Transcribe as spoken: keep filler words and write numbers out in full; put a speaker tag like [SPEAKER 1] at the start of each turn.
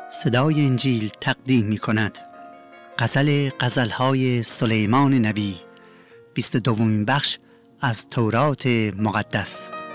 [SPEAKER 1] صدای انجیل تقدیم می کند غزل غزلهای سلیمان نبی، بیست و دومین بخش از تورات مقدس.